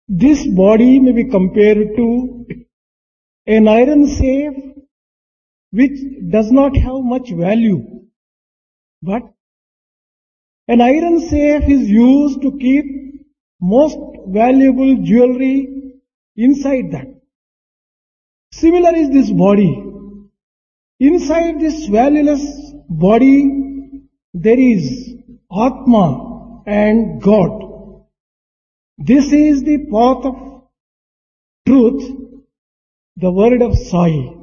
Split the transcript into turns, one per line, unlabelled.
This body may be compared to an iron safe which does not have much value. But an iron safe is used to keep most valuable jewelry inside that. Similar is this body. Inside this valueless body, there is Atma and God. This is the path of truth, the word of Sai.